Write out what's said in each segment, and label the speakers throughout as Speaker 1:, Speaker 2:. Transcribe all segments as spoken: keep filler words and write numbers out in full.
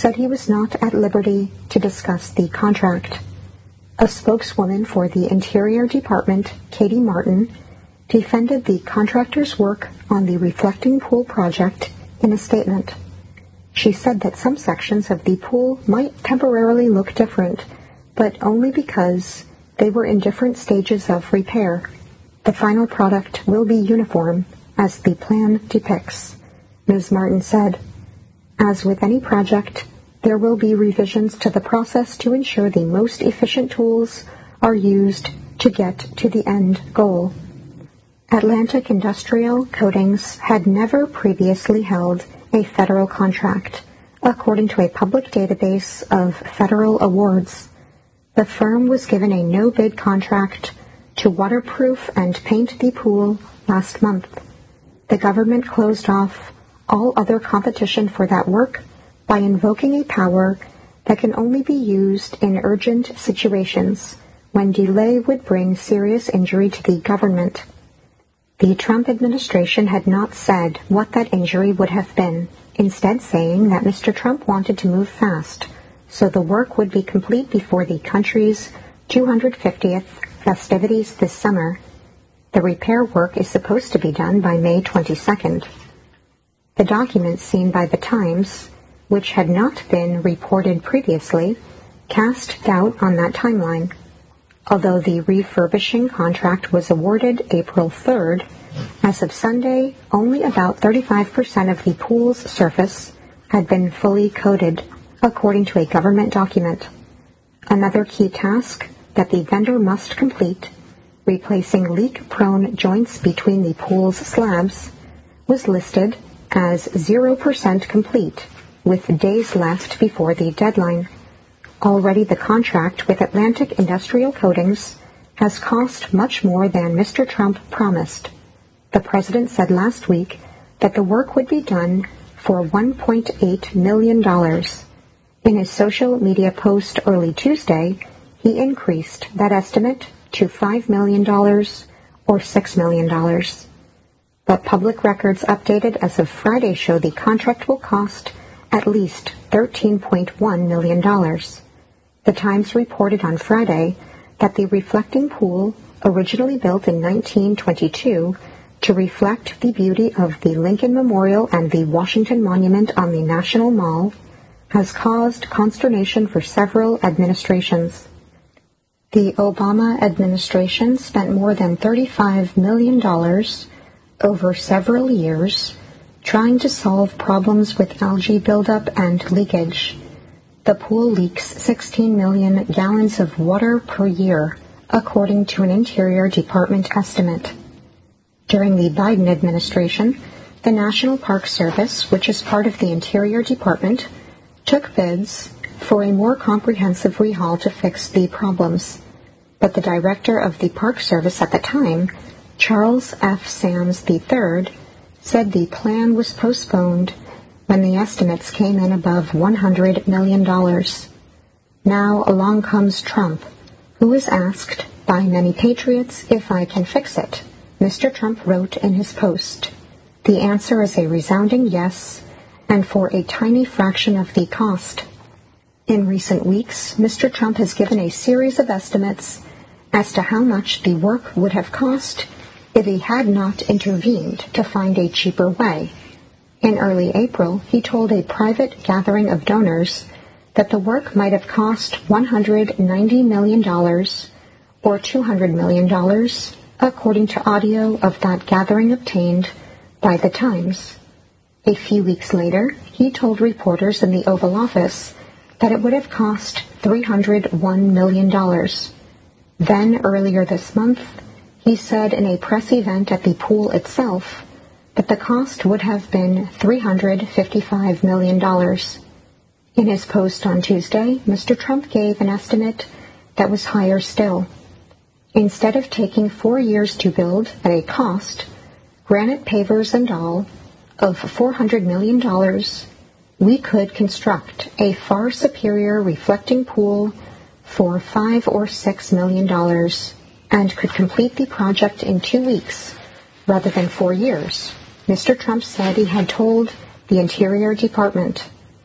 Speaker 1: said he was not at liberty to discuss the contract. A spokeswoman for the Interior Department, Katie Martin, defended the contractor's work on the reflecting pool project in a statement. She said that some sections of the pool might temporarily look different, but only because they were in different stages of repair. The final product will be uniform, as the plan depicts, Miz Martin said. As with any project, there will be revisions to the process to ensure the most efficient tools are used to get to the end goal. Atlantic Industrial Coatings had never previously held a federal contract, according to a public database of federal awards. The firm was given a no-bid contract to waterproof and paint the pool last month. The government closed off all other competition for that work by invoking a power that can only be used in urgent situations when delay would bring serious injury to the government. The Trump administration had not said what that injury would have been, instead saying that Mister Trump wanted to move fast, so the work would be complete before the country's two hundred fiftieth festivities this summer. The repair work is supposed to be done by May twenty-second. The documents seen by the Times, which had not been reported previously, cast doubt on that timeline. Although the refurbishing contract was awarded April third, as of Sunday, only about thirty-five percent of the pool's surface had been fully coated, according to a government document. Another key task that the vendor must complete, replacing leak-prone joints between the pool's slabs, was listed as zero percent complete, with days left before the deadline. Already the contract with Atlantic Industrial Coatings has cost much more than Mister Trump promised. The president said last week that the work would be done for one point eight million dollars. In his social media post early Tuesday, he increased that estimate to five million dollars or six million dollars. But public records updated as of Friday show the contract will cost at least thirteen point one million dollars. The Times reported on Friday that the reflecting pool, originally built in nineteen twenty-two to reflect the beauty of the Lincoln Memorial and the Washington Monument on the National Mall, has caused consternation for several administrations. The Obama administration spent more than thirty-five million dollars over several years trying to solve problems with algae buildup and leakage. The pool leaks sixteen million gallons of water per year, according to an Interior Department estimate. During the Biden administration, the National Park Service, which is part of the Interior Department, took bids for a more comprehensive rehaul to fix the problems. But the director of the Park Service at the time, Charles F. Sams the third, said the plan was postponed when the estimates came in above one hundred million dollars. Now along comes Trump, who is asked by many patriots if I can fix it. Mister Trump wrote in his post, "The answer is a resounding yes, and for a tiny fraction of the cost." In recent weeks, Mister Trump has given a series of estimates as to how much the work would have cost if he had not intervened to find a cheaper way. In early April, he told a private gathering of donors that the work might have cost one hundred ninety million dollars or two hundred million dollars, according to audio of that gathering obtained by the Times. A few weeks later, he told reporters in the Oval Office that it would have cost three hundred one million dollars. Then, earlier this month, he said in a press event at the pool itself that the cost would have been three hundred fifty-five million dollars. In his post on Tuesday, Mister Trump gave an estimate that was higher still. Instead of taking four years to build at a cost, granite pavers and all, of four hundred million dollars, we could construct a far superior reflecting pool for five or six million dollars and could complete the project in two weeks rather than four years, Mister Trump said he had told the Interior Department.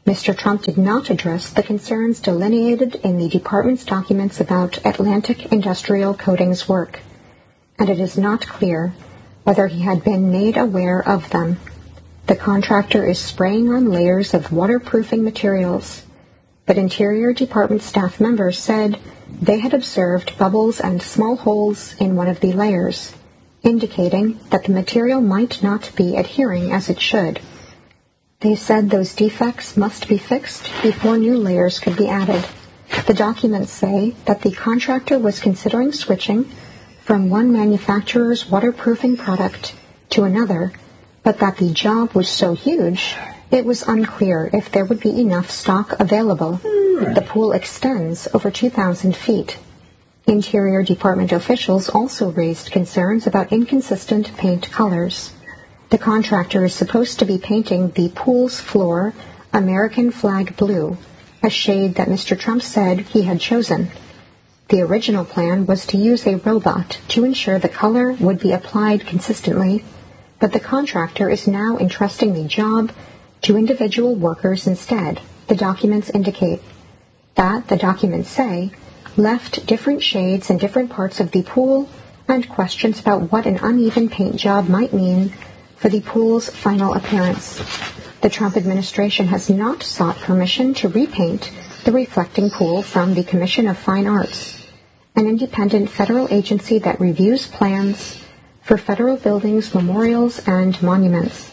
Speaker 1: Mister Trump did not address the concerns delineated in the department's documents about Atlantic Industrial Coatings work, and it is not clear whether he had been made aware of them. The contractor is spraying on layers of waterproofing materials, but Interior Department staff members said they had observed bubbles and small holes in one of the layers, indicating that the material might not be adhering as it should. They said those defects must be fixed before new layers could be added. The documents say that the contractor was considering switching from one manufacturer's waterproofing product to another, but that the job was so huge, it was unclear if there would be enough stock available. The pool extends over two thousand feet. Interior Department officials also raised concerns about inconsistent paint colors. The contractor is supposed to be painting the pool's floor American flag blue, a shade that Mister Trump said he had chosen. The original plan was to use a robot to ensure the color would be applied consistently, but the contractor is now entrusting the job to individual workers instead, the documents indicate. That, the documents say, left different shades in different parts of the pool and questions about what an uneven paint job might mean for the pool's final appearance. The Trump administration has not sought permission to repaint the reflecting pool from the Commission of Fine Arts, an independent federal agency that reviews plans for federal buildings, memorials, and monuments.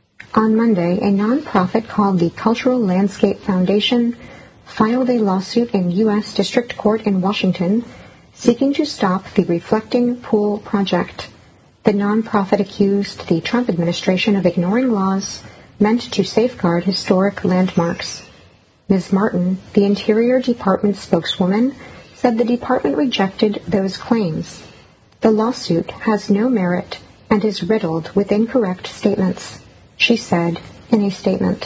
Speaker 1: On Monday, a nonprofit called the Cultural Landscape Foundation filed a lawsuit in U S District Court in Washington seeking to stop the reflecting pool project. The nonprofit accused the Trump administration of ignoring laws meant to safeguard historic landmarks. Miz Martin, the Interior Department spokeswoman, said the department rejected those claims. The lawsuit has no merit and is riddled with incorrect statements, she said in a statement.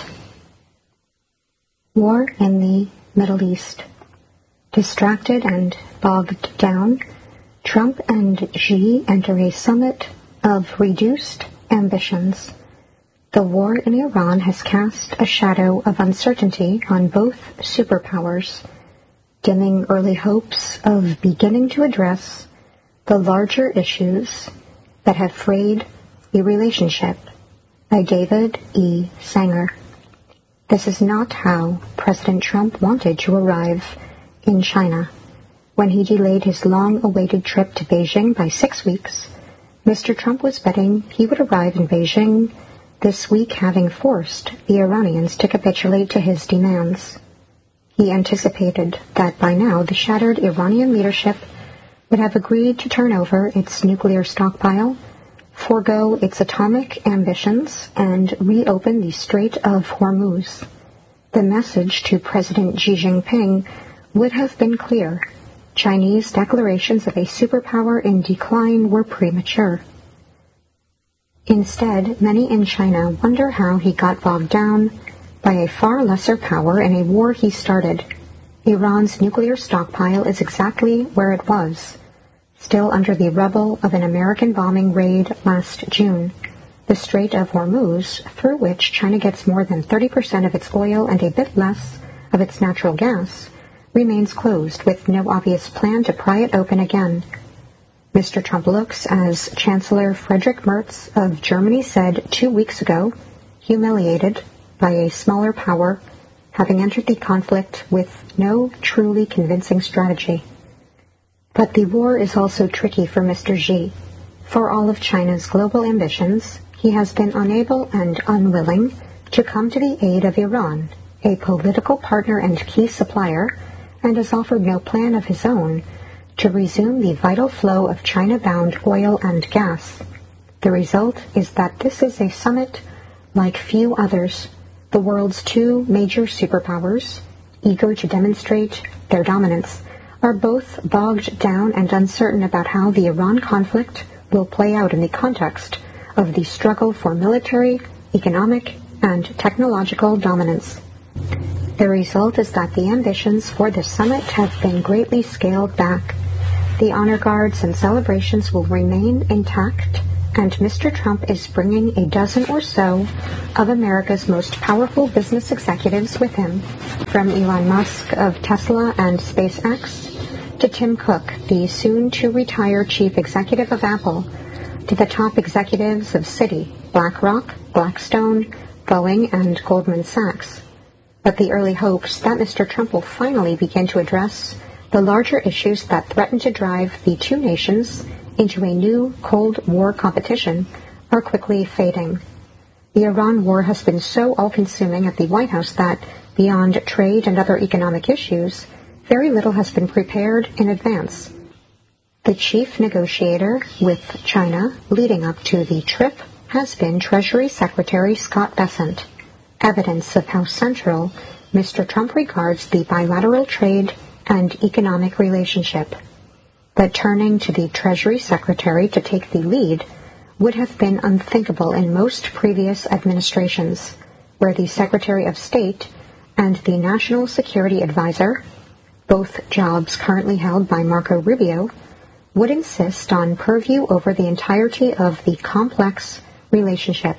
Speaker 1: War in the Middle East. Distracted and bogged down, Trump and Xi enter a summit of reduced ambitions. The war in Iran has cast a shadow of uncertainty on both superpowers, dimming early hopes of beginning to address the larger issues that have frayed the relationship. By David E. Sanger. This is not how President Trump wanted to arrive in China. When he delayed his long-awaited trip to Beijing by six weeks, Mister Trump was betting he would arrive in Beijing this week, having forced the Iranians to capitulate to his demands. He anticipated that by now the shattered Iranian leadership would have agreed to turn over its nuclear stockpile, forego its atomic ambitions, and reopen the Strait of Hormuz. The message to President Xi Jinping would have been clear. Chinese declarations of a superpower in decline were premature. Instead, many in China wonder how he got bogged down by a far lesser power in a war he started. Iran's nuclear stockpile is exactly where it was, still under the rubble of an American bombing raid last June. The Strait of Hormuz, through which China gets more than thirty percent of its oil and a bit less of its natural gas, remains closed with no obvious plan to pry it open again. Mister Trump looks, as Chancellor Friedrich Merz of Germany said two weeks ago, humiliated by a smaller power having entered the conflict with no truly convincing strategy. But the war is also tricky for Mister Xi. For all of China's global ambitions, he has been unable and unwilling to come to the aid of Iran, a political partner and key supplier, and has offered no plan of his own to resume the vital flow of China-bound oil and gas. The result is that this is a summit like few others. The world's two major superpowers, eager to demonstrate their dominance, are both bogged down and uncertain about how the Iran conflict will play out in the context of the struggle for military, economic, and technological dominance. The result is that the ambitions for the summit have been greatly scaled back. The honor guards and celebrations will remain intact, and Mister Trump is bringing a dozen or so of America's most powerful business executives with him, from Elon Musk of Tesla and SpaceX to Tim Cook, the soon-to-retire chief executive of Apple, to the top executives of Citi, BlackRock, Blackstone, Boeing, and Goldman Sachs. But the early hopes that Mister Trump will finally begin to address the larger issues that threaten to drive the two nations into a new Cold War competition are quickly fading. The Iran war has been so all-consuming at the White House that, beyond trade and other economic issues, very little has been prepared in advance. The chief negotiator with China leading up to the trip has been Treasury Secretary Scott Bessent, evidence of how central Mister Trump regards the bilateral trade and economic relationship. But turning to the Treasury Secretary to take the lead would have been unthinkable in most previous administrations, where the Secretary of State and the National Security Advisor, both jobs currently held by Marco Rubio, would insist on purview over the entirety of the complex relationship.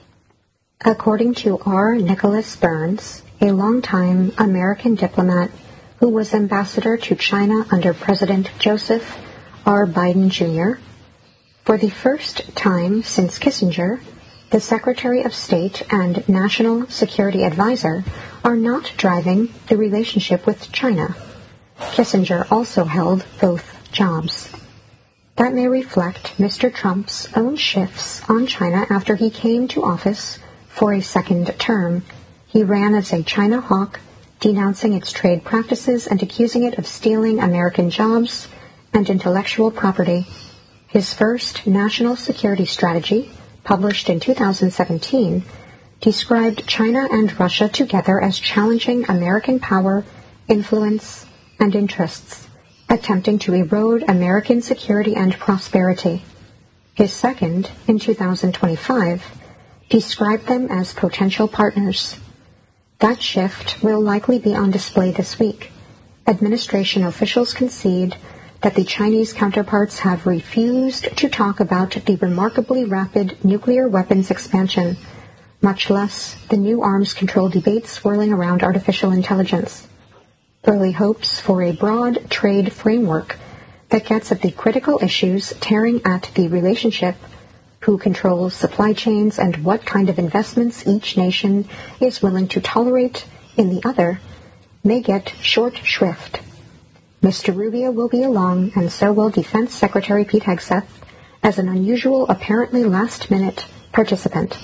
Speaker 1: According to R. Nicholas Burns, a longtime American diplomat who was ambassador to China under President Joseph R. Biden Junior, for the first time since Kissinger, the Secretary of State and National Security Advisor are not driving the relationship with China. Kissinger also held both jobs. That may reflect Mister Trump's own shifts on China after he came to office for a second term. He ran as a China hawk, denouncing its trade practices and accusing it of stealing American jobs and intellectual property. His first national security strategy, published in two thousand seventeen, described China and Russia together as challenging American power, influence, and interests, attempting to erode American security and prosperity. His second, in two thousand twenty-five, described them as potential partners. That shift will likely be on display this week. Administration officials concede that the Chinese counterparts have refused to talk about the remarkably rapid nuclear weapons expansion, much less the new arms control debate swirling around artificial intelligence. Early hopes for a broad trade framework that gets at the critical issues tearing at the relationship, who controls supply chains and what kind of investments each nation is willing to tolerate in the other, may get short shrift. Mister Rubio will be along, and so will Defense Secretary Pete Hegseth, as an unusual, apparently last-minute participant.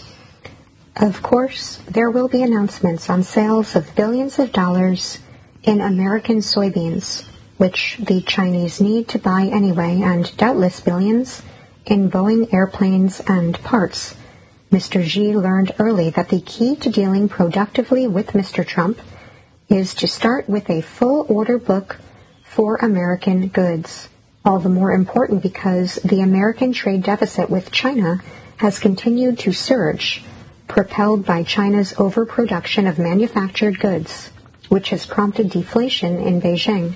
Speaker 1: Of course, there will be announcements on sales of billions of dollars in American soybeans, which the Chinese need to buy anyway, and doubtless billions in Boeing airplanes and parts. Mister Xi learned early that the key to dealing productively with Mister Trump is to start with a full order book for American goods, all the more important because the American trade deficit with China has continued to surge, propelled by China's overproduction of manufactured goods, which has prompted deflation in Beijing.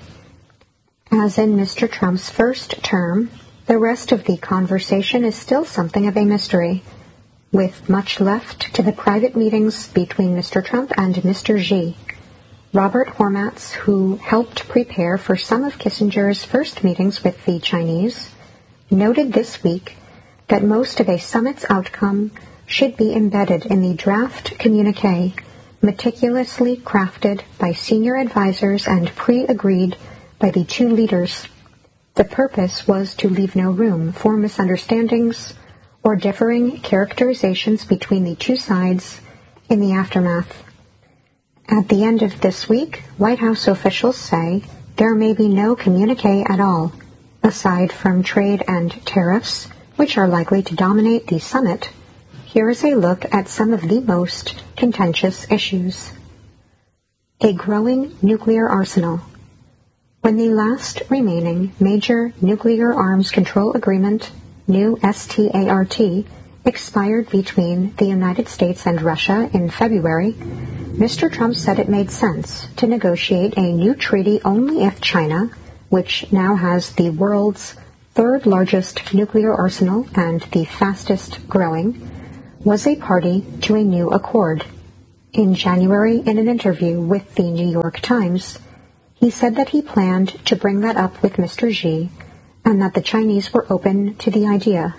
Speaker 1: As in Mister Trump's first term, the rest of the conversation is still something of a mystery, with much left to the private meetings between Mister Trump and Mister Xi. Robert Hormats, who helped prepare for some of Kissinger's first meetings with the Chinese, noted this week that most of a summit's outcome should be embedded in the draft communique, meticulously crafted by senior advisors and pre-agreed by the two leaders. The purpose was to leave no room for misunderstandings or differing characterizations between the two sides in the aftermath. At the end of this week, White House officials say there may be no communique at all, aside from trade and tariffs, which are likely to dominate the summit. Here is a look at some of the most contentious issues. A growing nuclear arsenal. When the last remaining major nuclear arms control agreement, new START, expired between the United States and Russia in February, Mister Trump said it made sense to negotiate a new treaty only if China, which now has the world's third largest nuclear arsenal and the fastest growing, was a party to a new accord. In January, in an interview with the New York Times, he said that he planned to bring that up with Mister Xi and that the Chinese were open to the idea.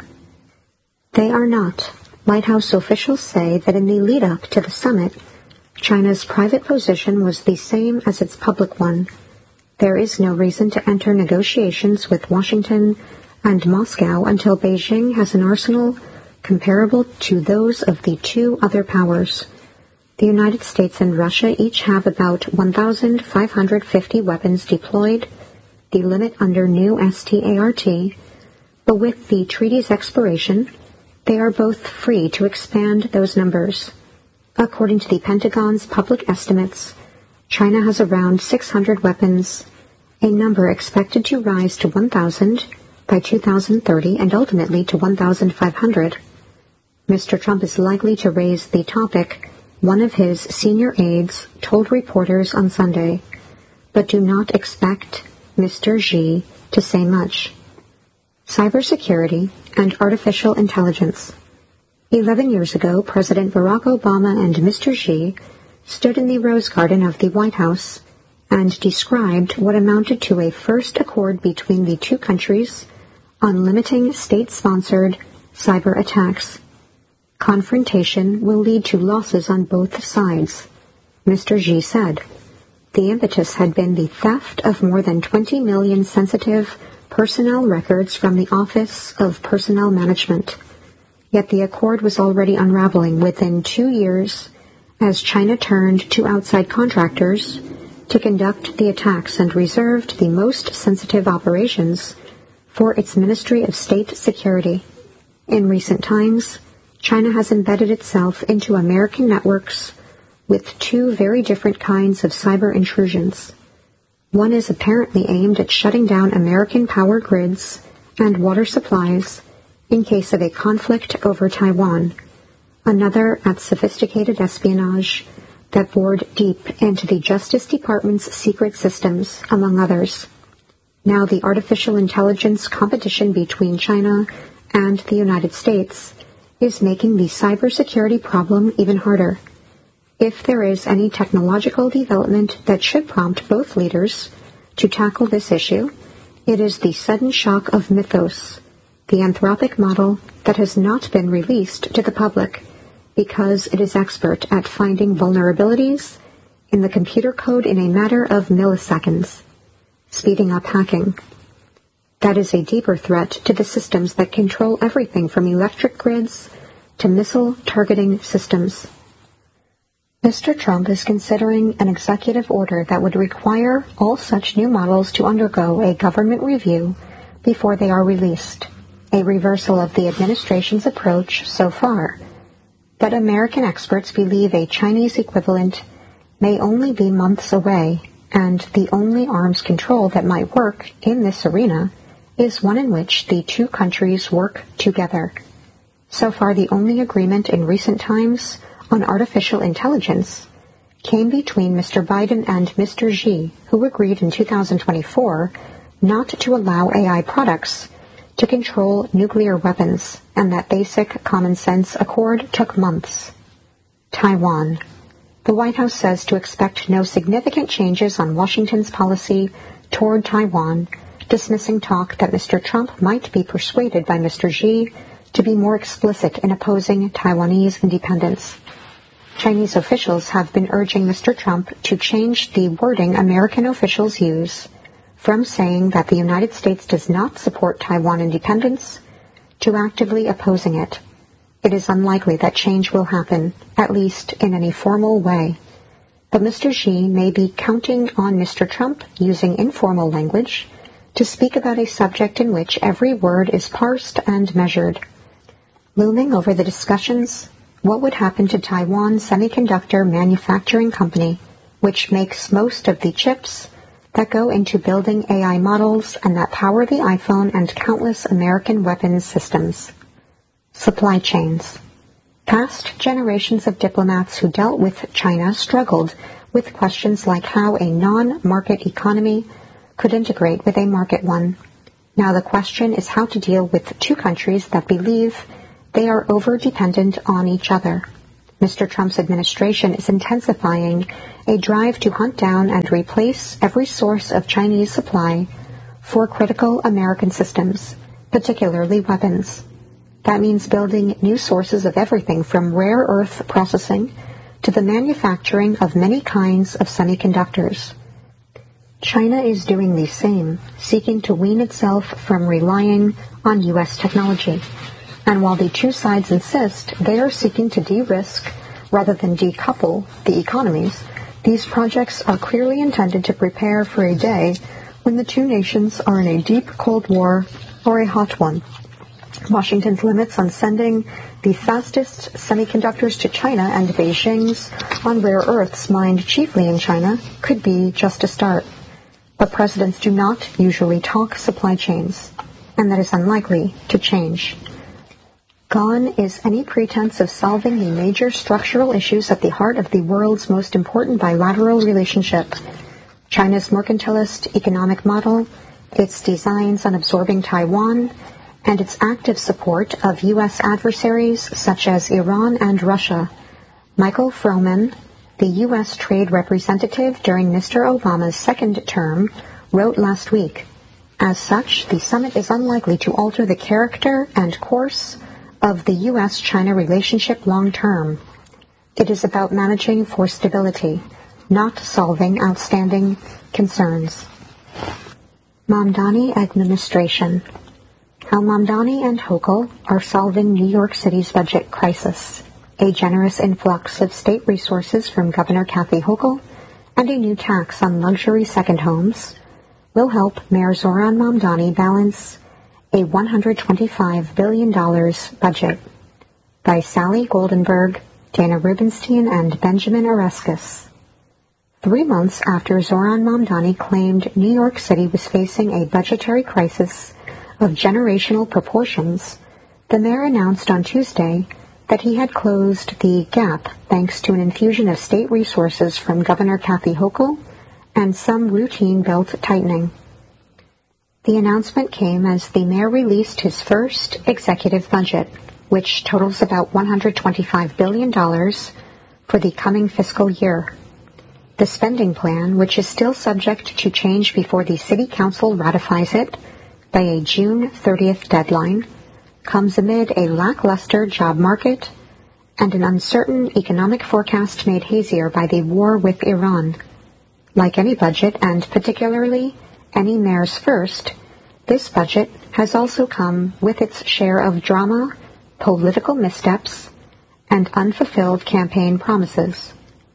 Speaker 1: They are not. White House officials say that in the lead-up to the summit, China's private position was the same as its public one. There is no reason to enter negotiations with Washington and Moscow until Beijing has an arsenal comparable to those of the two other powers. The United States and Russia each have about one thousand five hundred fifty weapons deployed, the limit under new START, but with the treaty's expiration, they are both free to expand those numbers. According to the Pentagon's public estimates, China has around six hundred weapons, a number expected to rise to one thousand by two thousand thirty and ultimately to one thousand five hundred. Mister Trump is likely to raise the topic, one of his senior aides told reporters on Sunday, but do not expect Mister Xi to say much. Cybersecurity and artificial intelligence. Eleven years ago, President Barack Obama and Mister Xi stood in the Rose Garden of the White House and described what amounted to a first accord between the two countries on limiting state-sponsored cyber attacks. Confrontation will lead to losses on both sides, Mister Xi said. The impetus had been the theft of more than twenty million sensitive personnel records from the Office of Personnel Management. Yet the accord was already unraveling within two years as China turned to outside contractors to conduct the attacks and reserved the most sensitive operations for its Ministry of State Security. In recent times, China has embedded itself into American networks with two very different kinds of cyber intrusions. One is apparently aimed at shutting down American power grids and water supplies in case of a conflict over Taiwan. Another at sophisticated espionage that bored deep into the Justice Department's secret systems, among others. Now the artificial intelligence competition between China and the United States is making the cybersecurity problem even harder. If there is any technological development that should prompt both leaders to tackle this issue, it is the sudden shock of Mythos, the Anthropic model that has not been released to the public because it is expert at finding vulnerabilities in the computer code in a matter of milliseconds, speeding up hacking. That is a deeper threat to the systems that control everything from electric grids to missile targeting systems. Mister Trump is considering an executive order that would require all such new models to undergo a government review before they are released, a reversal of the administration's approach so far. But American experts believe a Chinese equivalent may only be months away, and the only arms control that might work in this arena is one in which the two countries work together. So far, the only agreement in recent times on artificial intelligence came between Mister Biden and Mister Xi, who agreed in two thousand twenty-four not to allow A I products to control nuclear weapons, and that basic common sense accord took months. Taiwan. The White House says to expect no significant changes on Washington's policy toward Taiwan, dismissing talk that Mister Trump might be persuaded by Mister Xi to be more explicit in opposing Taiwanese independence. Chinese officials have been urging Mister Trump to change the wording American officials use from saying that the United States does not support Taiwan independence to actively opposing it. It is unlikely that change will happen, at least in any formal way. But Mister Xi may be counting on Mister Trump using informal language to speak about a subject in which every word is parsed and measured. Looming over the discussions, what would happen to Taiwan Semiconductor Manufacturing Company, which makes most of the chips that go into building A I models and that power the iPhone and countless American weapons systems. Supply chains. Past generations of diplomats who dealt with China struggled with questions like how a non-market economy could integrate with a market one. Now the question is how to deal with two countries that believe they are over-dependent on each other. Mister Trump's administration is intensifying a drive to hunt down and replace every source of Chinese supply for critical American systems, particularly weapons. That means building new sources of everything from rare earth processing to the manufacturing of many kinds of semiconductors. China is doing the same, seeking to wean itself from relying on U S technology. And while the two sides insist they are seeking to de-risk rather than decouple the economies, these projects are clearly intended to prepare for a day when the two nations are in a deep Cold War or a hot one. Washington's limits on sending the fastest semiconductors to China and Beijing's on rare earths mined chiefly in China could be just a start. But presidents do not usually talk supply chains, and that is unlikely to change. Gone is any pretense of solving the major structural issues at the heart of the world's most important bilateral relationship. China's mercantilist economic model, its designs on absorbing Taiwan, and its active support of U S adversaries such as Iran and Russia. Michael Froman, the U S trade representative during Mister Obama's second term, wrote last week, "As such, the summit is unlikely to alter the character and course of the U S China relationship long term. It is about managing for stability, not solving outstanding concerns." Mamdani administration. How Mamdani and Hochul are solving New York City's budget crisis. A generous influx of state resources from Governor Kathy Hochul and a new tax on luxury second homes will help Mayor Zoran Mamdani balance a one hundred twenty-five billion dollars budget. By Sally Goldenberg, Dana Rubenstein, and Benjamin Oreskes. Three months after Zoran Mamdani claimed New York City was facing a budgetary crisis of generational proportions, the mayor announced on Tuesday that he had closed the gap thanks to an infusion of state resources from Governor Kathy Hochul and some routine belt tightening. The announcement came as the mayor released his first executive budget, which totals about one hundred twenty-five billion dollars for the coming fiscal year. The spending plan, which is still subject to change before the City Council ratifies it by a June thirtieth deadline, comes amid a lackluster job market and an uncertain economic forecast made hazier by the war with Iran. Like any budget, and particularly any mayor's first, this budget has also come with its share of drama, political missteps, and unfulfilled campaign promises.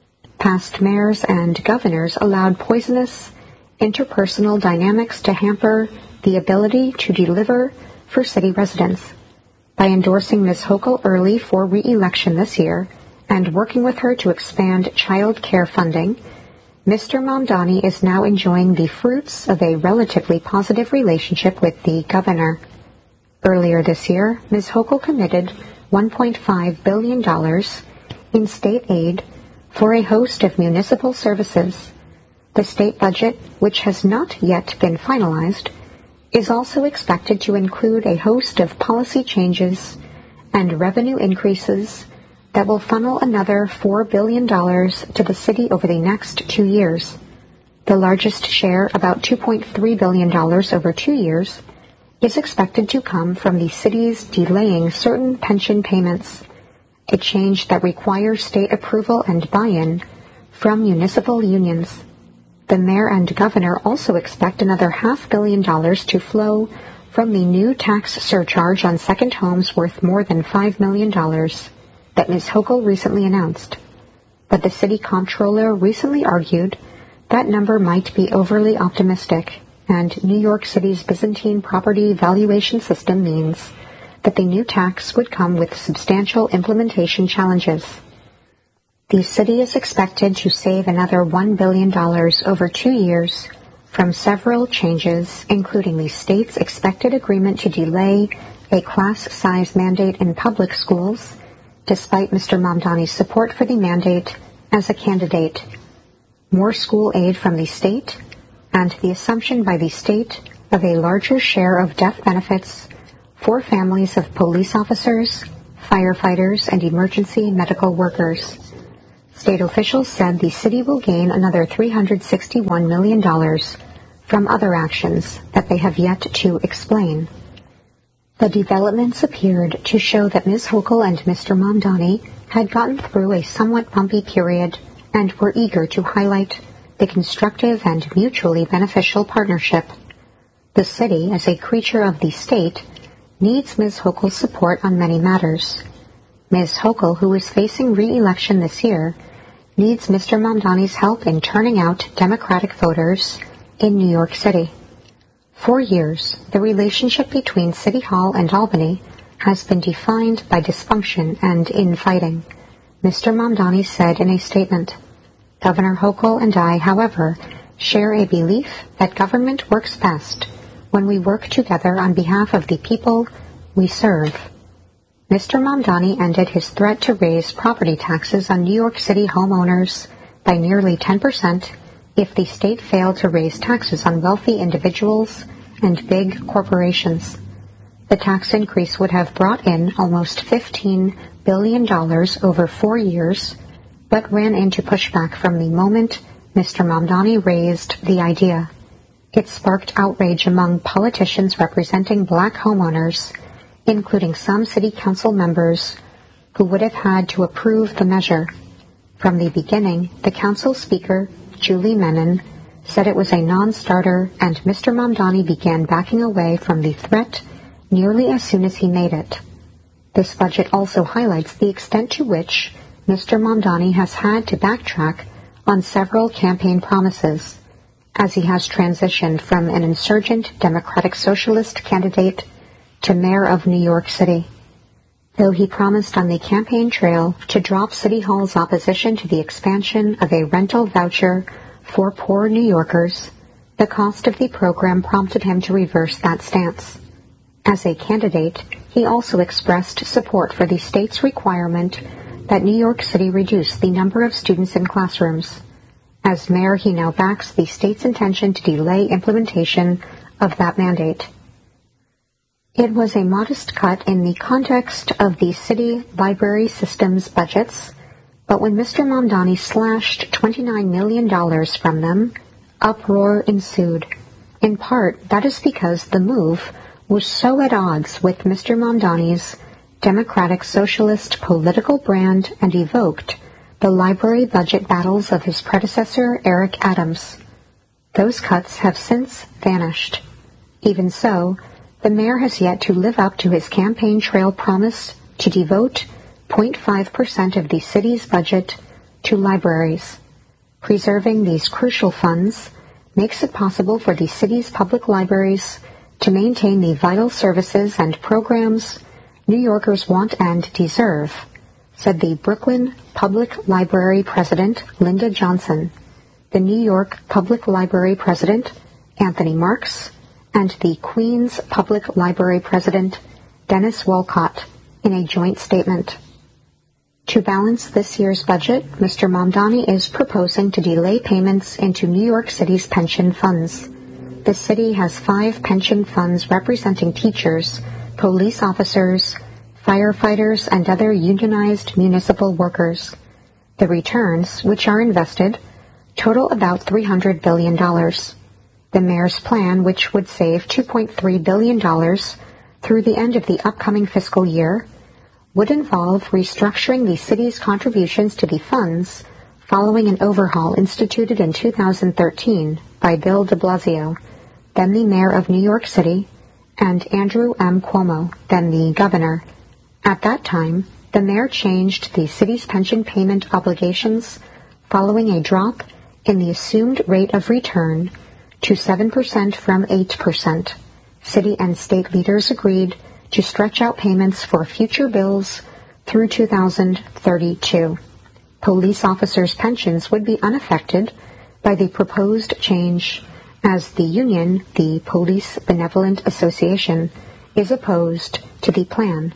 Speaker 1: Past mayors and governors allowed poisonous interpersonal dynamics to hamper the ability to deliver for city residents. By endorsing Miz Hochul early for re-election this year and working with her to expand child care funding, Mister Mamdani is now enjoying the fruits of a relatively positive relationship with the governor. Earlier this year, Miz Hochul committed one point five billion dollars in state aid for a host of municipal services. The state budget, which has not yet been finalized, is also expected to include a host of policy changes and revenue increases that will funnel another four billion dollars to the city over the next two years. The largest share, about two point three billion dollars over two years, is expected to come from the city's delaying certain pension payments, a change that requires state approval and buy-in from municipal unions. The mayor and governor also expect another half billion dollars to flow from the new tax surcharge on second homes worth more than five million dollars that Miz Hochul recently announced. But the city comptroller recently argued that number might be overly optimistic, and New York City's Byzantine property valuation system means that the new tax would come with substantial implementation challenges. The city is expected to save another one billion dollars over two years from several changes, including the state's expected agreement to delay a class size mandate in public schools, despite Mister Mamdani's support for the mandate as a candidate, more school aid from the state, and the assumption by the state of a larger share of death benefits for families of police officers, firefighters, and emergency medical workers. State officials said the city will gain another three hundred sixty-one million dollars from other actions that they have yet to explain. The developments appeared to show that Miz Hochul and Mister Mamdani had gotten through a somewhat bumpy period and were eager to highlight the constructive and mutually beneficial partnership. The city, as a creature of the state, needs Miz Hochul's support on many matters. Miz Hochul, who is facing re-election this year, needs Mister Mamdani's help in turning out Democratic voters in New York City. For years, the relationship between City Hall and Albany has been defined by dysfunction and infighting, Mister Mamdani said in a statement. Governor Hochul and I, however, share a belief that government works best when we work together on behalf of the people we serve. Mister Mamdani ended his threat to raise property taxes on New York City homeowners by nearly ten percent if the state failed to raise taxes on wealthy individuals and big corporations. The tax increase would have brought in almost fifteen billion dollars over four years, but ran into pushback from the moment Mister Mamdani raised the idea. It sparked outrage among politicians representing black homeowners, including some city council members who would have had to approve the measure. From the beginning, the council speaker, Julie Menon, said it was a non-starter, and Mister Mamdani began backing away from the threat nearly as soon as he made it. This budget also highlights the extent to which Mister Mamdani has had to backtrack on several campaign promises, as he has transitioned from an insurgent Democratic Socialist candidate to mayor of New York City. Though he promised on the campaign trail to drop City Hall's opposition to the expansion of a rental voucher for poor New Yorkers, the cost of the program prompted him to reverse that stance. As a candidate, he also expressed support for the state's requirement that New York City reduce the number of students in classrooms. As mayor, he now backs the state's intention to delay implementation of that mandate. It was a modest cut in the context of the city library system's budgets, but when Mister Mamdani slashed twenty-nine million dollars from them, uproar ensued. In part, that is because the move was so at odds with Mister Mamdani's Democratic Socialist political brand and evoked the library budget battles of his predecessor, Eric Adams. Those cuts have since vanished. Even so, the mayor has yet to live up to his campaign trail promise to devote zero point five percent of the city's budget to libraries. Preserving these crucial funds makes it possible for the city's public libraries to maintain the vital services and programs New Yorkers want and deserve, said the Brooklyn Public Library President Linda Johnson, the New York Public Library President Anthony Marks, and the Queens Public Library President Dennis Walcott in a joint statement. To balance this year's budget, Mister Mamdani is proposing to delay payments into New York City's pension funds. The city has five pension funds representing teachers, police officers, firefighters, and other unionized municipal workers. The returns, which are invested, total about three hundred billion dollars. The mayor's plan, which would save two point three billion dollars through the end of the upcoming fiscal year, would involve restructuring the city's contributions to the funds following an overhaul instituted in two thousand thirteen by Bill de Blasio, then the mayor of New York City, and Andrew M. Cuomo, then the governor. At that time, the mayor changed the city's pension payment obligations following a drop in the assumed rate of return to seven percent from eight percent. City and state leaders agreed to stretch out payments for future bills through two thousand thirty-two. Police officers' pensions would be unaffected by the proposed change, as the union, the Police Benevolent Association, is opposed to the plan.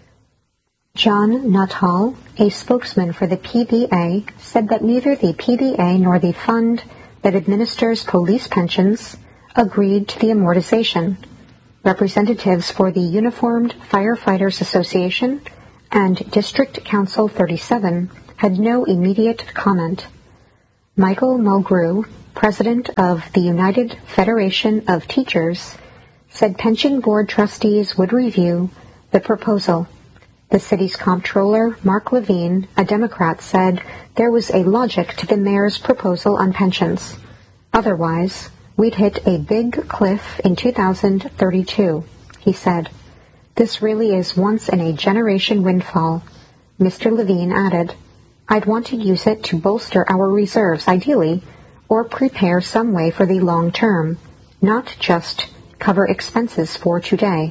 Speaker 1: John Nuttall, a spokesman for the P B A, said that neither the P B A nor the fund that administers police pensions agreed to the amortization. Representatives for the Uniformed Firefighters Association and District Council thirty-seven had no immediate comment. Michael Mulgrew, president of the United Federation of Teachers, said pension board trustees would review the proposal. The city's comptroller, Mark Levine, a Democrat, said there was a logic to the mayor's proposal on pensions. Otherwise, we'd hit a big cliff in two thousand thirty-two, he said. This really is once-in-a-generation windfall. Mister Levine added, I'd want to use it to bolster our reserves, ideally, or prepare some way for the long term, not just cover expenses for today.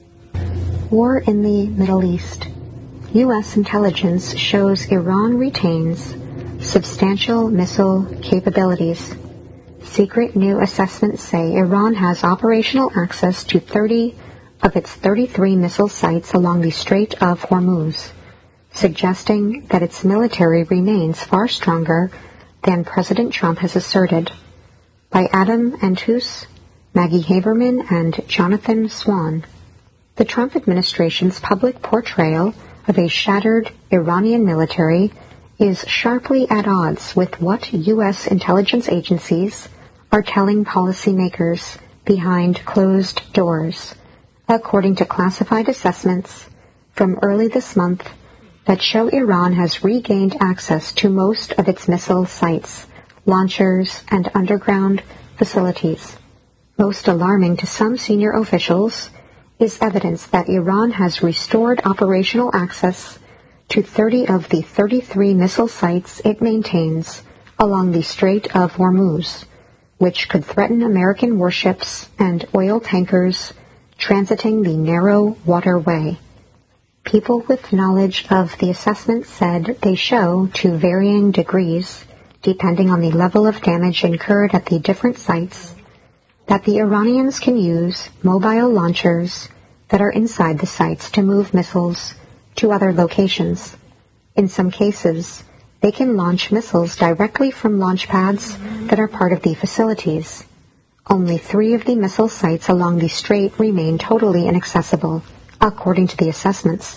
Speaker 1: War in the Middle East. U S intelligence shows Iran retains substantial missile capabilities. Secret new assessments say Iran has operational access to thirty of its thirty-three missile sites along the Strait of Hormuz, suggesting that its military remains far stronger than President Trump has asserted. By Adam Antus, Maggie Haberman, and Jonathan Swan. The Trump administration's public portrayal of a shattered Iranian military is sharply at odds with what U S intelligence agencies are telling policymakers behind closed doors, according to classified assessments from early this month that show Iran has regained access to most of its missile sites, launchers, and underground facilities. Most alarming to some senior officials is evidence that Iran has restored operational access to thirty of the thirty-three missile sites it maintains along the Strait of Hormuz, which could threaten American warships and oil tankers transiting the narrow waterway. People with knowledge of the assessment said they show, to varying degrees, depending on the level of damage incurred at the different sites, that the Iranians can use mobile launchers that are inside the sites to move missiles to other locations. In some cases, they can launch missiles directly from launch pads that are part of the facilities. Only three of the missile sites along the strait remain totally inaccessible, according to the assessments.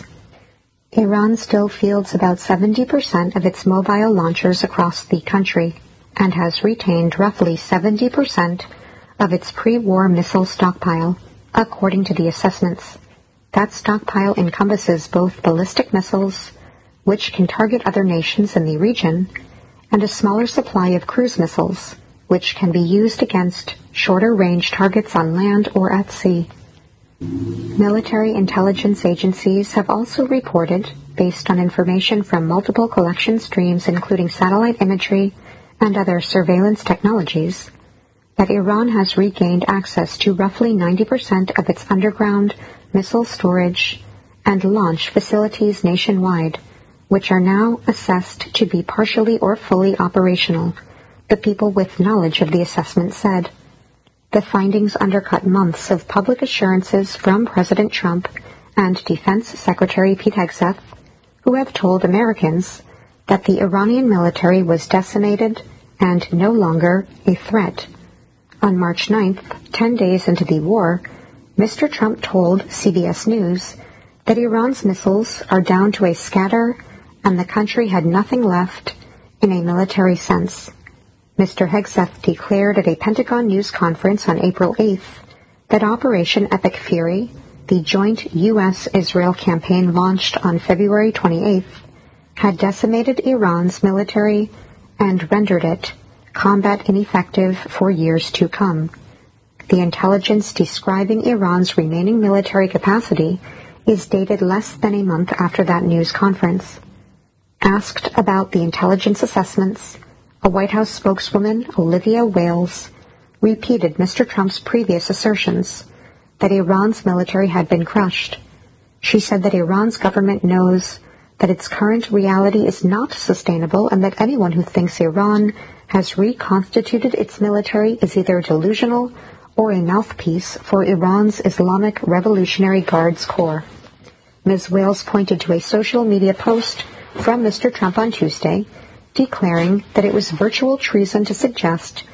Speaker 1: Iran still fields about seventy percent of its mobile launchers across the country and has retained roughly seventy percent of its pre-war missile stockpile, according to the assessments. That stockpile encompasses both ballistic missiles, which can target other nations in the region, and a smaller supply of cruise missiles, which can be used against shorter-range targets on land or at sea. Military intelligence agencies have also reported, based on information from multiple collection streams including satellite imagery and other surveillance technologies, that Iran has regained access to roughly ninety percent of its underground missile storage and launch facilities nationwide, which are now assessed to be partially or fully operational, the people with knowledge of the assessment said. The findings undercut months of public assurances from President Trump and Defense Secretary Pete Hegseth, who have told Americans that the Iranian military was decimated and no longer a threat. On March ninth, ten days into the war, Mister Trump told C B S News that Iran's missiles are down to a scatter and the country had nothing left in a military sense. Mister Hegseth declared at a Pentagon news conference on April eighth that Operation Epic Fury, the joint U S Israel campaign launched on February twenty-eighth, had decimated Iran's military and rendered it combat ineffective for years to come. The intelligence describing Iran's remaining military capacity is dated less than a month after that news conference. Asked about the intelligence assessments, a White House spokeswoman, Olivia Wales, repeated Mister Trump's previous assertions that Iran's military had been crushed. She said that Iran's government knows that its current reality is not sustainable and that anyone who thinks Iran has reconstituted its military is either delusional or a mouthpiece for Iran's Islamic Revolutionary Guards Corps. Miz Wales pointed to a social media post from Mister Trump on Tuesday, declaring that it was virtual treason to suggest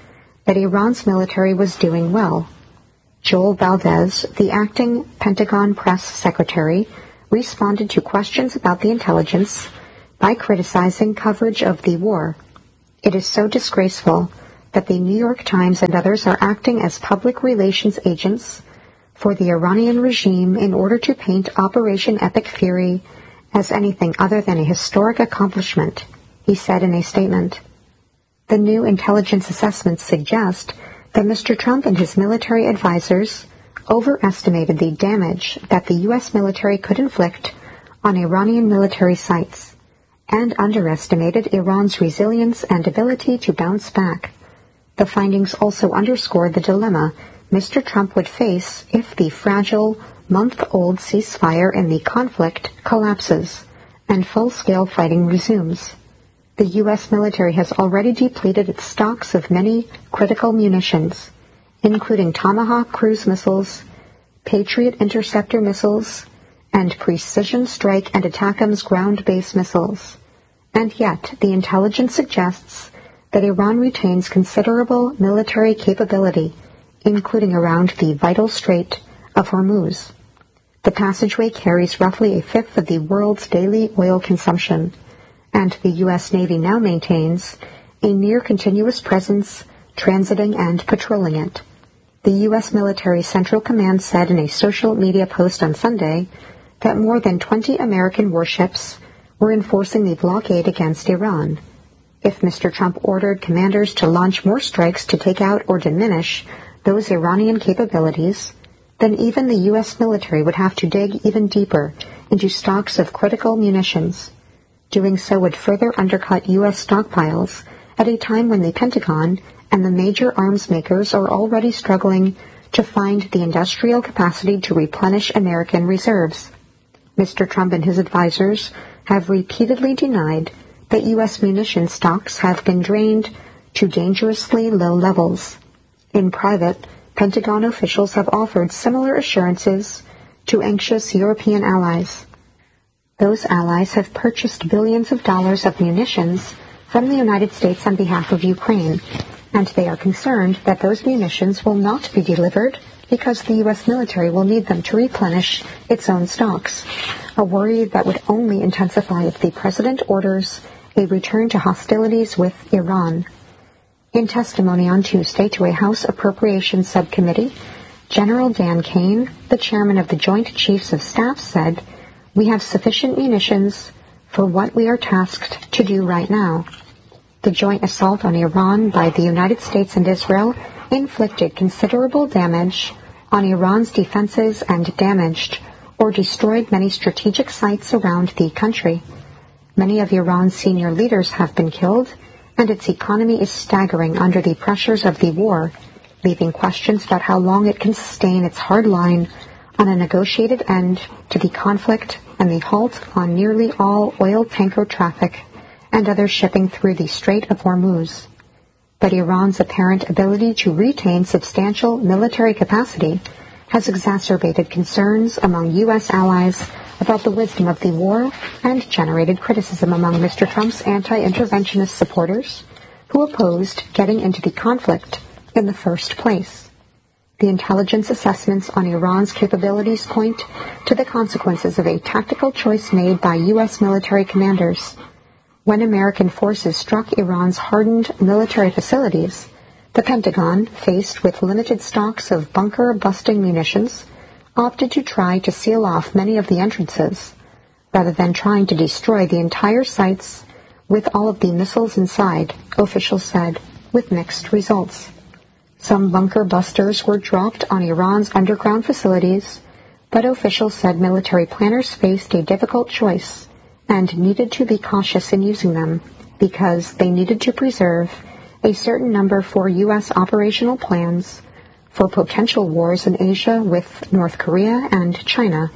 Speaker 1: that Iran's military was doing well. Joel Valdez, the acting Pentagon press secretary, responded to questions about the intelligence by criticizing coverage of the war. It is so disgraceful that the New York Times and others are acting as public relations agents for the Iranian regime in order to paint Operation Epic Fury as anything other than a historic accomplishment, he said in a statement. The new intelligence assessments suggest that Mister Trump and his military advisors overestimated the damage that the U S military could inflict on Iranian military sites and underestimated Iran's resilience and ability to bounce back. The findings also underscore the dilemma Mister Trump would face if the fragile, month-old ceasefire in the conflict collapses and full-scale fighting resumes. The U S military has already depleted its stocks of many critical munitions, including Tomahawk cruise missiles, Patriot interceptor missiles, and Precision Strike and ATACMS ground-based missiles. And yet, the intelligence suggests that Iran retains considerable military capability, including around the vital Strait of Hormuz. The passageway carries roughly a fifth of the world's daily oil consumption, and the U S Navy now maintains a near-continuous presence transiting and patrolling it. The U S Military Central Command said in a social media post on Sunday that more than twenty American warships were enforcing the blockade against Iran. If Mister Trump ordered commanders to launch more strikes to take out or diminish those Iranian capabilities, then even the U S military would have to dig even deeper into stocks of critical munitions. Doing so would further undercut U S stockpiles at a time when the Pentagon and the major arms makers are already struggling to find the industrial capacity to replenish American reserves. Mister Trump and his advisors have repeatedly denied that U S munition stocks have been drained to dangerously low levels. In private, Pentagon officials have offered similar assurances to anxious European allies. Those allies have purchased billions of dollars of munitions from the United States on behalf of Ukraine, and they are concerned that those munitions will not be delivered because the U S military will need them to replenish its own stocks, a worry that would only intensify if the president orders a return to hostilities with Iran. In testimony on Tuesday to a House Appropriations Subcommittee, General Dan Kane, the chairman of the Joint Chiefs of Staff, said, "We have sufficient munitions for what we are tasked to do right now." The joint assault on Iran by the United States and Israel inflicted considerable damage on Iran's defenses and damaged or destroyed many strategic sites around the country. Many of Iran's senior leaders have been killed, and its economy is staggering under the pressures of the war, leaving questions about how long it can sustain its hard line on a negotiated end to the conflict and the halt on nearly all oil tanker traffic and other shipping through the Strait of Hormuz. But Iran's apparent ability to retain substantial military capacity has exacerbated concerns among U S allies about the wisdom of the war and generated criticism among Mister Trump's anti-interventionist supporters who opposed getting into the conflict in the first place. The intelligence assessments on Iran's capabilities point to the consequences of a tactical choice made by U S military commanders. When American forces struck Iran's hardened military facilities, the Pentagon, faced with limited stocks of bunker-busting munitions, opted to try to seal off many of the entrances, rather than trying to destroy the entire sites with all of the missiles inside, officials said, with mixed results. Some bunker busters were dropped on Iran's underground facilities, but officials said military planners faced a difficult choice and needed to be cautious in using them because they needed to preserve a certain number for U S operational plans for potential wars in Asia with North Korea and China.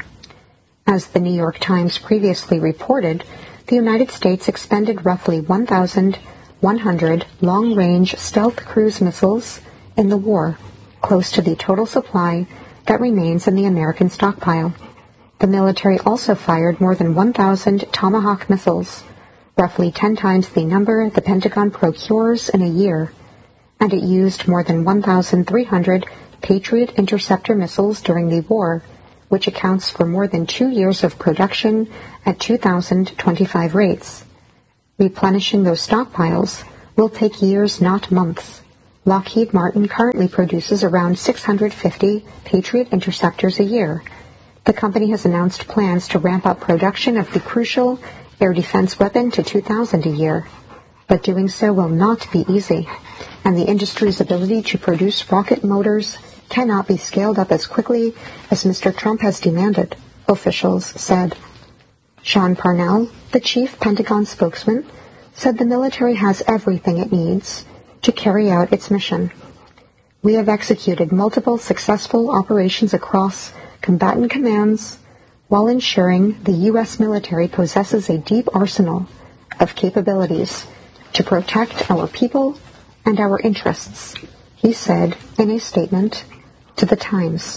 Speaker 1: As the New York Times previously reported, the United States expended roughly one thousand one hundred long-range stealth cruise missiles in the war, close to the total supply that remains in the American stockpile. The military also fired more than one thousand Tomahawk missiles, roughly ten times the number the Pentagon procures in a year, and it used more than one thousand three hundred Patriot interceptor missiles during the war, which accounts for more than two years of production at two thousand twenty-five rates. Replenishing those stockpiles will take years, not months. Lockheed Martin currently produces around six hundred fifty Patriot interceptors a year. The company has announced plans to ramp up production of the crucial air defense weapon to two thousand a year. But doing so will not be easy, and the industry's ability to produce rocket motors cannot be scaled up as quickly as Mister Trump has demanded, officials said. Sean Parnell, the chief Pentagon spokesman, said the military has everything it needs to carry out its mission. We have executed multiple successful operations across combatant commands while ensuring the U S military possesses a deep arsenal of capabilities to protect our people and our interests, he said in a statement to the Times.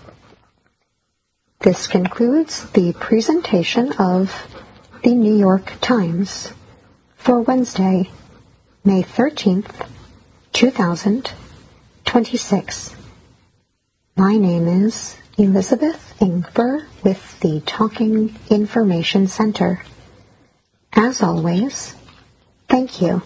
Speaker 1: This concludes the presentation of the New York Times for Wednesday, May thirteenth, two thousand twenty-six. My name is Elizabeth Ingber with the Talking Information Center. As always, thank you.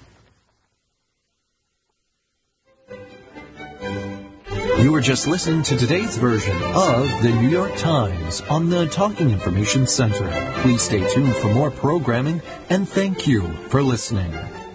Speaker 2: You were just listening to today's version of the New York Times on the Talking Information Center. Please stay tuned for more programming, and thank you for listening.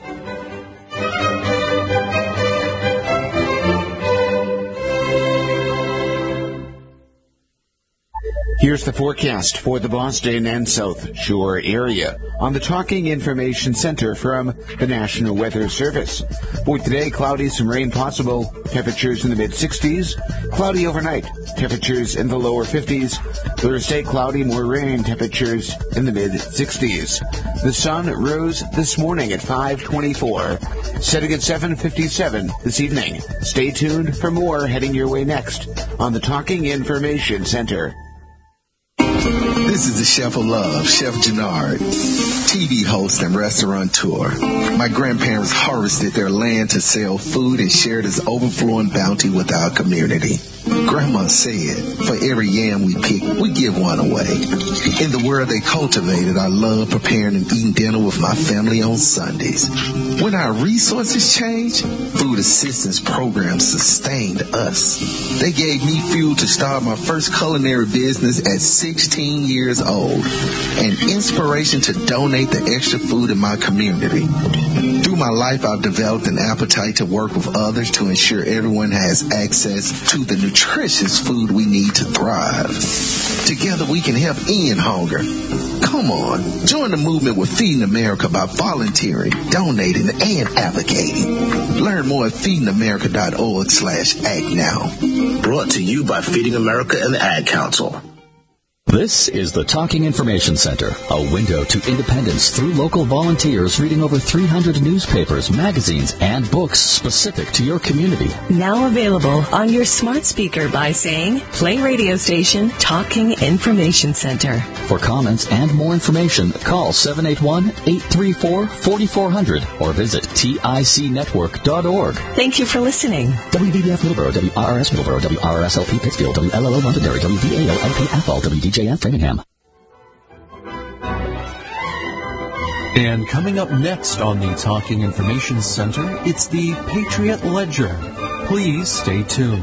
Speaker 3: Here's the forecast for the Boston and South Shore area on the Talking Information Center from the National Weather Service. For today, cloudy, some rain possible, temperatures in the mid-sixties. Cloudy overnight, temperatures in the lower fifties. Thursday, cloudy, more rain, temperatures in the mid-sixties. The sun rose this morning at five twenty-four, setting at seven fifty-seven this evening. Stay tuned for more heading your way next on the Talking Information Center.
Speaker 4: This is the Chef of Love, Chef Gennard, T V host and restaurateur. My grandparents harvested their land to sell food and share this overflowing bounty with our community. Grandma said, for every yam we pick, we give one away. In the world they cultivated, I love preparing and eating dinner with my family on Sundays. When our resources changed, food assistance programs sustained us. They gave me fuel to start my first culinary business at sixteen years old, and inspiration to donate the extra food in my community. Through my life, I've developed an appetite to work with others to ensure everyone has access to the nutritious food we need to thrive. Together we can help end hunger. Come on, join the movement with Feeding America by volunteering, donating, and advocating. Learn more at feeding america dot org slash act now.
Speaker 5: Brought to you by Feeding America and the Ad Council.
Speaker 6: This is the Talking Information Center, a window to independence through local volunteers reading over three hundred newspapers, magazines, and books specific to your community.
Speaker 7: Now available on your smart speaker by saying, play radio station Talking Information Center.
Speaker 6: For comments and more information, call seven eight one, eight three four, four four zero zero or visit tic network dot org.
Speaker 7: Thank you for listening.
Speaker 6: W V B F Middleborough, W R R S Middleborough, W R R S L P Pittsfield, W L L O Londonderry, W V A L L P Athol, W D J F Framingham.
Speaker 2: And coming up next on the Talking Information Center, it's the Patriot Ledger. Please stay tuned.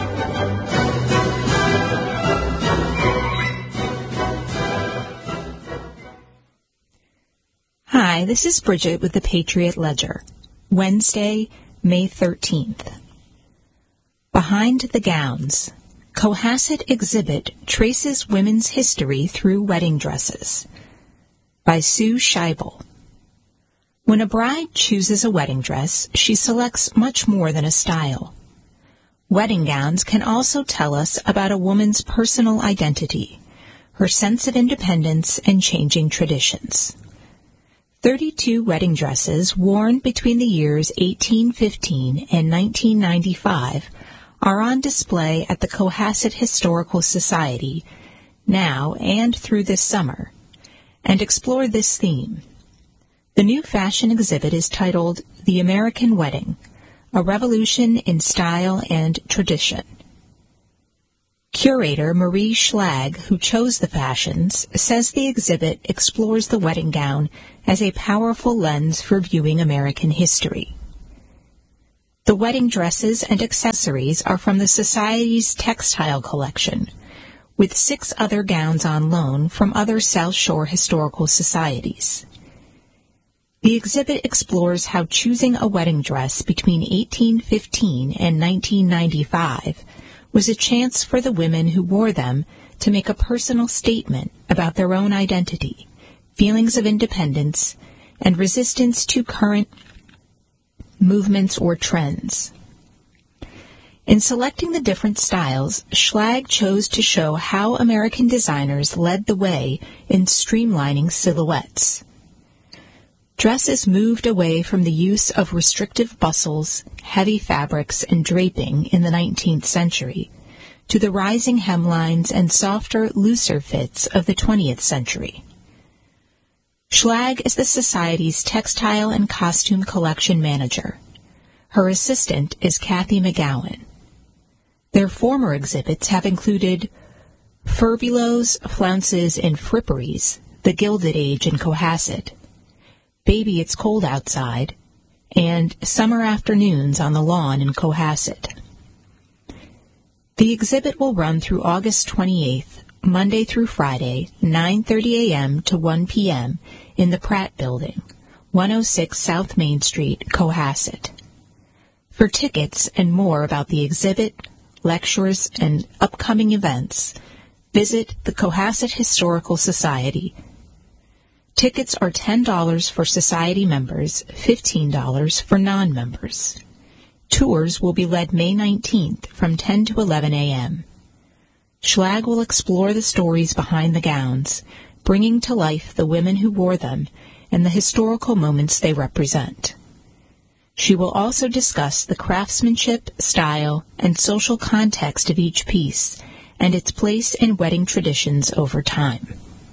Speaker 8: Hi, this is Bridget with the Patriot Ledger. Wednesday, May thirteenth. Behind the Gowns. Cohasset exhibit traces women's history through wedding dresses. By Sue Scheibel. When a bride chooses a wedding dress, she selects much more than a style. Wedding gowns can also tell us about a woman's personal identity, her sense of independence, and changing traditions. thirty-two wedding dresses worn between the years eighteen fifteen and nineteen ninety-five are on display at the Cohasset Historical Society now and through this summer, and explore this theme. The new fashion exhibit is titled The American Wedding, A Revolution in Style and Tradition. Curator Marie Schlag, who chose the fashions, says the exhibit explores the wedding gown as a powerful lens for viewing American history. The wedding dresses and accessories are from the Society's textile collection, with six other gowns on loan from other South Shore historical societies. The exhibit explores how choosing a wedding dress between eighteen fifteen and nineteen ninety-five was a chance for the women who wore them to make a personal statement about their own identity, feelings of independence, and resistance to current movements or trends. In selecting the different styles, Schlag chose to show how American designers led the way in streamlining silhouettes. Dresses moved away from the use of restrictive bustles, heavy fabrics, and draping in the nineteenth century to the rising hemlines and softer, looser fits of the twentieth century. Schlag is the Society's textile and costume collection manager. Her assistant is Kathy McGowan. Their former exhibits have included Furbelows, Flounces, and Fripperies, The Gilded Age in Cohasset, Baby It's Cold Outside, and Summer Afternoons on the Lawn in Cohasset. The exhibit will run through August twenty-eighth, Monday through Friday, nine thirty a.m. to one p.m. in the Pratt Building, one oh six South Main Street, Cohasset. For tickets and more about the exhibit, lectures, and upcoming events, visit the Cohasset Historical Society. Tickets are ten dollars for Society members, fifteen dollars for non-members. Tours will be led May nineteenth from ten to eleven a.m. Schlag will explore the stories behind the gowns, bringing to life the women who wore them and the historical moments they represent. She will also discuss the craftsmanship, style, and social context of each piece and its place in wedding traditions over time.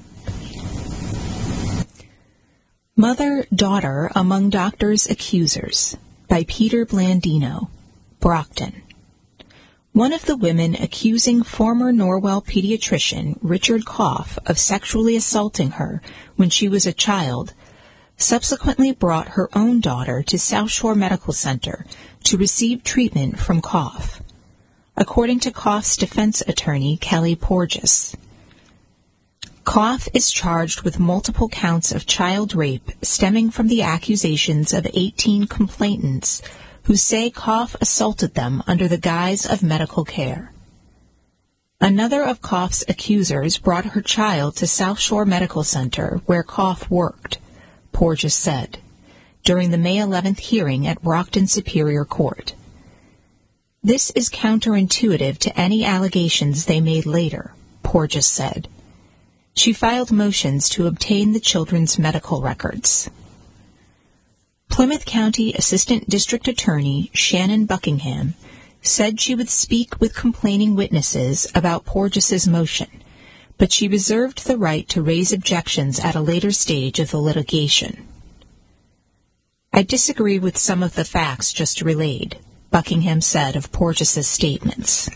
Speaker 8: Mother-Daughter Among Doctors' Accusers by Peter Blandino, Brockton. One of the women accusing former Norwell pediatrician Richard Koff of sexually assaulting her when she was a child subsequently brought her own daughter to South Shore Medical Center to receive treatment from Koff, according to Koff's defense attorney, Kelly Porges. Koff is charged with multiple counts of child rape stemming from the accusations of eighteen complainants who say Koff assaulted them under the guise of medical care. Another of Koff's accusers brought her child to South Shore Medical Center, where Koff worked, Porges said, during the May eleventh hearing at Brockton Superior Court. This is counterintuitive to any allegations they made later, Porges said. She filed motions to obtain the children's medical records. Plymouth County Assistant District Attorney Shannon Buckingham said she would speak with complaining witnesses about Porges's motion, but she reserved the right to raise objections at a later stage of the litigation. I disagree with some of the facts just relayed, Buckingham said of Porges's statements.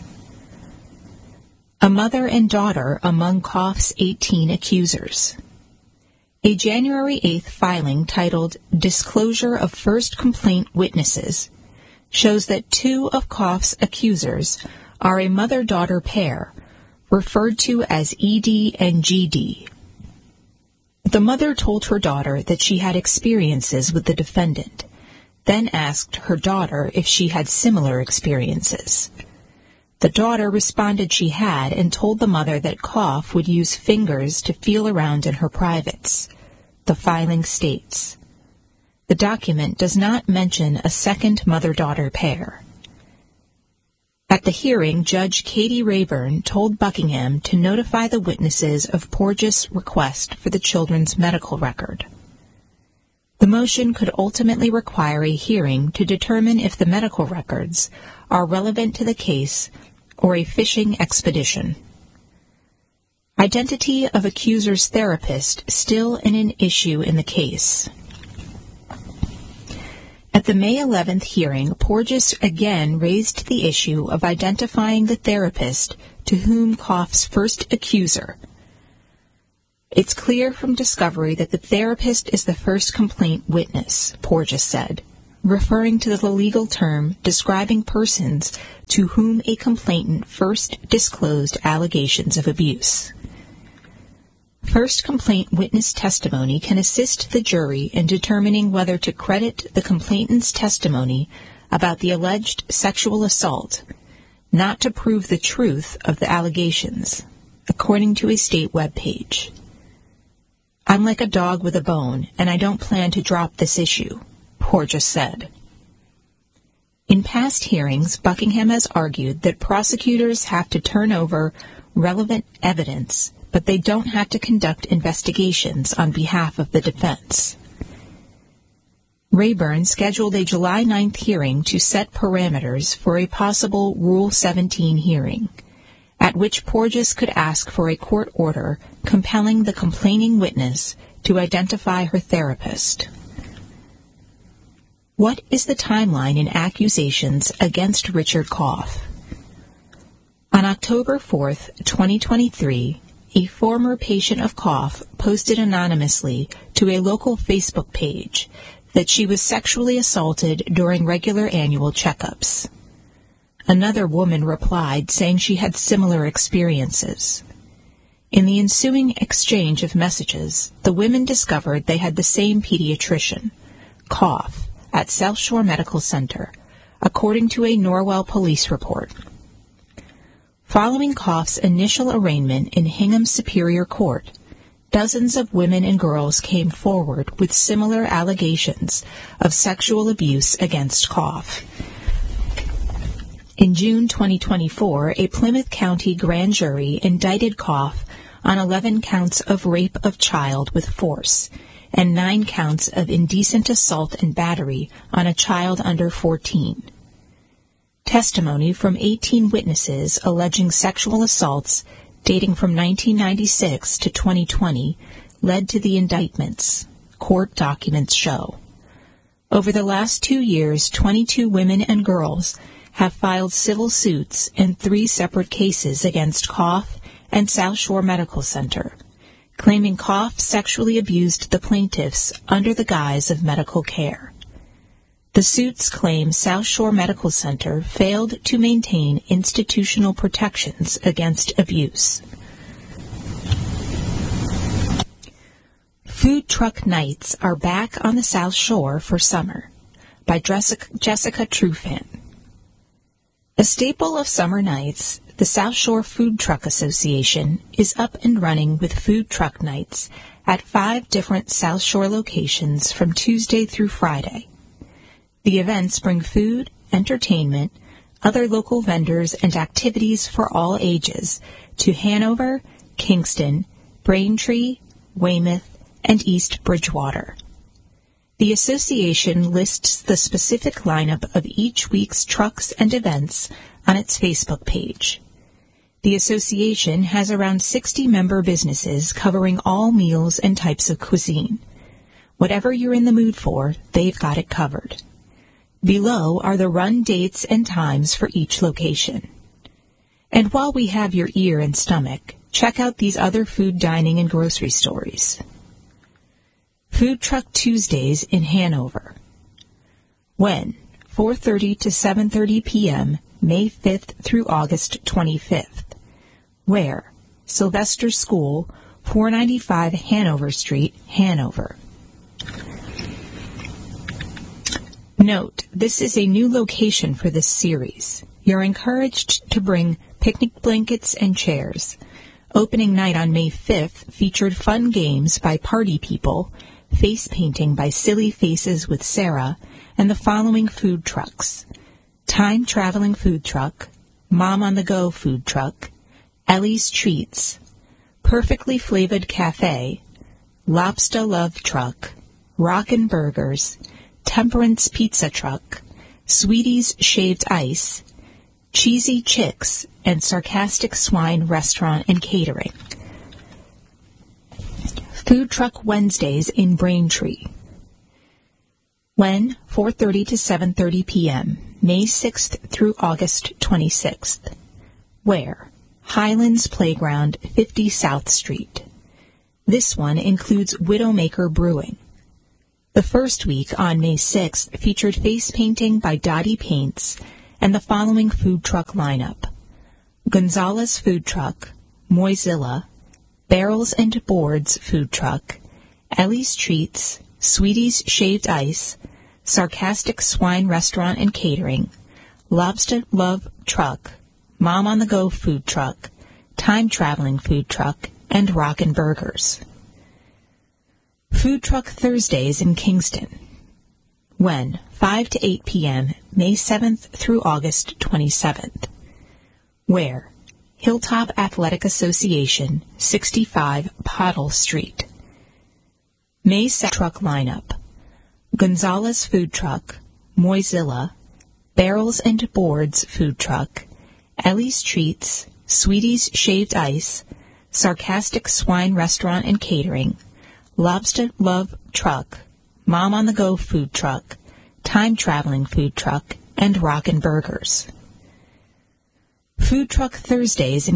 Speaker 8: A mother and daughter among Koff's eighteen accusers. A January eighth filing titled Disclosure of First Complaint Witnesses shows that two of Koff's accusers are a mother-daughter pair, referred to as E D and G D. The mother told her daughter that she had experiences with the defendant, then asked her daughter if she had similar experiences. The daughter responded she had and told the mother that Koff would use fingers to feel around in her privates, the filing states. The document does not mention a second mother-daughter pair. At the hearing, Judge Katie Rayburn told Buckingham to notify the witnesses of Porges' request for the children's medical record. The motion could ultimately require a hearing to determine if the medical records are relevant to the case or a fishing expedition. Identity of accuser's therapist still an issue in the case. At the May eleventh hearing, Porges again raised the issue of identifying the therapist to whom Koff's first accuser. It's clear from discovery that the therapist is the first complaint witness, Porges said, referring to the legal term describing persons to whom a complainant first disclosed allegations of abuse. First complaint witness testimony can assist the jury in determining whether to credit the complainant's testimony about the alleged sexual assault, not to prove the truth of the allegations, according to a state webpage. I'm like a dog with a bone, and I don't plan to drop this issue, Porges said. In past hearings, Buckingham has argued that prosecutors have to turn over relevant evidence, but they don't have to conduct investigations on behalf of the defense. Rayburn scheduled a July ninth hearing to set parameters for a possible Rule seventeen hearing, at which Porges could ask for a court order compelling the complaining witness to identify her therapist. What is the timeline in accusations against Richard Koff? On October fourth, twenty twenty-three, a former patient of Koff posted anonymously to a local Facebook page that she was sexually assaulted during regular annual checkups. Another woman replied saying she had similar experiences. In the ensuing exchange of messages, the women discovered they had the same pediatrician, Koff, at South Shore Medical Center, according to a Norwell police report. Following Koff's initial arraignment in Hingham Superior Court, dozens of women and girls came forward with similar allegations of sexual abuse against Koff. In June twenty twenty-four, a Plymouth County grand jury indicted Koff on eleven counts of rape of child with force and nine counts of indecent assault and battery on a child under fourteen. Testimony from eighteen witnesses alleging sexual assaults dating from nineteen ninety-six to twenty twenty led to the indictments, court documents show. Over the last two years, twenty-two women and girls have filed civil suits in three separate cases against Koff and South Shore Medical Center, claiming Koff sexually abused the plaintiffs under the guise of medical care. The suits claim South Shore Medical Center failed to maintain institutional protections against abuse. Food truck nights are back on the South Shore for summer, by Jessica, Jessica Trufant. A staple of summer nights, the South Shore Food Truck Association is up and running with food truck nights at five different South Shore locations from Tuesday through Friday. The events bring food, entertainment, other local vendors, and activities for all ages to Hanover, Kingston, Braintree, Weymouth, and East Bridgewater. The association lists the specific lineup of each week's trucks and events on its Facebook page. The association has around sixty member businesses covering all meals and types of cuisine. Whatever you're in the mood for, they've got it covered. Below are the run dates and times for each location. And while we have your ear and stomach, check out these other food dining and grocery stories. Food Truck Tuesdays in Hanover. When? four thirty to seven thirty p.m., May fifth through August twenty-fifth. Where? Sylvester School, four ninety-five Hanover Street, Hanover. Note, this is a new location for this series. You're encouraged to bring picnic blankets and chairs. Opening night on May fifth featured fun games by Party People, face painting by Silly Faces with Sarah, and the following food trucks: Time Traveling Food Truck, Mom on the Go Food Truck, Ellie's Treats, Perfectly Flavored Cafe, Lobster Love Truck, Rockin' Burgers, Temperance Pizza Truck, Sweetie's Shaved Ice, Cheesy Chicks, and Sarcastic Swine Restaurant and Catering. Food Truck Wednesdays in Braintree. When, four thirty to seven thirty p.m., May sixth through August twenty-sixth. Where? Highlands Playground, fifty South Street. This one includes Widowmaker Brewing. The first week on May sixth featured face painting by Dottie Paints and the following food truck lineup: Gonzalez Food Truck, Moizilla, Barrels and Boards Food Truck, Ellie's Treats, Sweetie's Shaved Ice, Sarcastic Swine Restaurant and Catering, Lobster Love Truck, Mom on the Go Food Truck, Time Traveling Food Truck, and Rockin' Burgers. Food Truck Thursdays in Kingston. When? five to eight p.m., May seventh through August twenty-seventh. Where? Hilltop Athletic Association, sixty-five Pottle Street. May seventh truck lineup: Gonzalez Food Truck, Moizilla, Barrels and Boards Food Truck, Ellie's Treats, Sweetie's Shaved Ice, Sarcastic Swine Restaurant and Catering, Lobster Love Truck, Mom on the Go Food Truck, Time Traveling Food Truck, and Rockin' Burgers. Food Truck Thursdays in